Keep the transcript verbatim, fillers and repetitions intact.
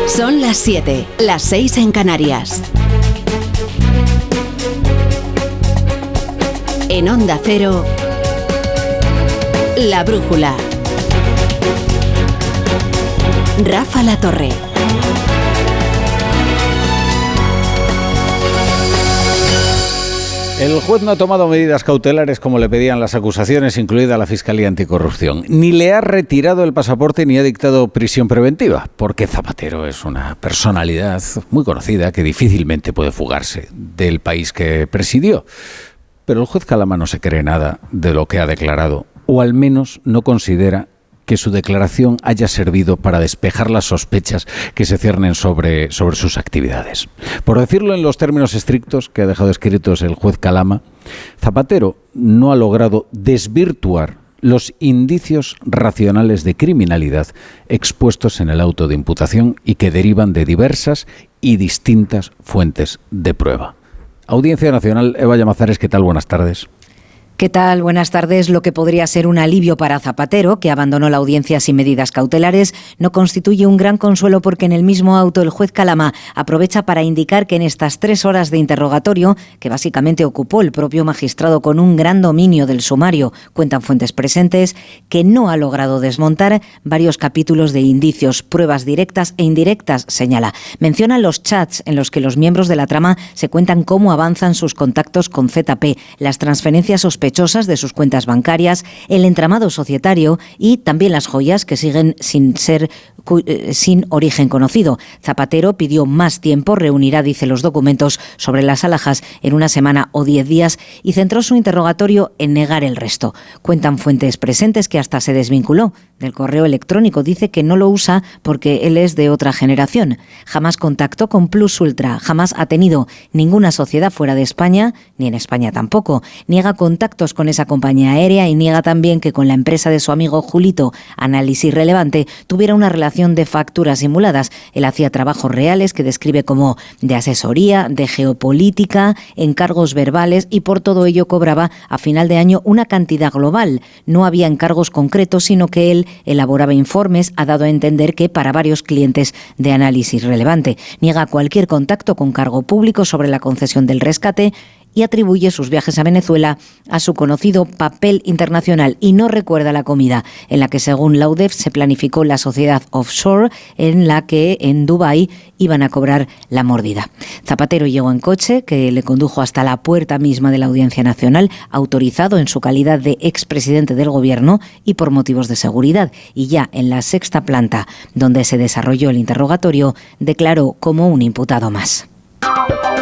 Son las siete, las seis en Canarias. En Onda Cero, La Brújula. Rafa La Torre. El juez no ha tomado medidas cautelares como le pedían las acusaciones, incluida la Fiscalía Anticorrupción. Ni le ha retirado el pasaporte ni ha dictado prisión preventiva, porque Zapatero es una personalidad muy conocida que difícilmente puede fugarse del país que presidió. Pero el juez Calama no se cree nada de lo que ha declarado, o al menos no considera que su declaración haya servido para despejar las sospechas que se ciernen sobre, sobre sus actividades. Por decirlo en los términos estrictos que ha dejado escritos el juez Calama, Zapatero no ha logrado desvirtuar los indicios racionales de criminalidad expuestos en el auto de imputación y que derivan de diversas y distintas fuentes de prueba. Audiencia Nacional, Eva Llamazares, ¿qué tal? Buenas tardes. ¿Qué tal? Buenas tardes. Lo que podría ser un alivio para Zapatero, que abandonó la audiencia sin medidas cautelares, no constituye un gran consuelo porque en el mismo auto el juez Calama aprovecha para indicar que en estas tres horas de interrogatorio, que básicamente ocupó el propio magistrado con un gran dominio del sumario, cuentan fuentes presentes, que no ha logrado desmontar varios capítulos de indicios, pruebas directas e indirectas, señala. Menciona los chats en los que los miembros de la trama se cuentan cómo avanzan sus contactos con Z P, las transferencias sospechosas de sus cuentas bancarias, el entramado societario y también las joyas que siguen sin ser sin origen conocido. Zapatero pidió más tiempo, reunirá, dice, los documentos sobre las alhajas en una semana o diez días y centró su interrogatorio en negar el resto. Cuentan fuentes presentes que hasta se desvinculó del correo electrónico. Dice que no lo usa porque él es de otra generación. Jamás contactó con Plus Ultra, jamás ha tenido ninguna sociedad fuera de España, ni en España tampoco. Niega contactos con esa compañía aérea y niega también que con la empresa de su amigo Julito, Análisis Relevante, tuviera una relación de facturas simuladas. Él hacía trabajos reales que describe como de asesoría, de geopolítica, encargos verbales y por todo ello cobraba a final de año una cantidad global. No había encargos concretos, sino que él elaboraba informes, ha dado a entender que para varios clientes de Análisis Relevante. Niega cualquier contacto con cargo público sobre la concesión del rescate y atribuye sus viajes a Venezuela a su conocido papel internacional y no recuerda la comida en la que, según la U D E F, se planificó la sociedad offshore en la que en Dubái iban a cobrar la mordida. Zapatero llegó en coche que le condujo hasta la puerta misma de la Audiencia Nacional, autorizado en su calidad de expresidente del Gobierno y por motivos de seguridad, y ya en la sexta planta donde se desarrolló el interrogatorio declaró como un imputado más.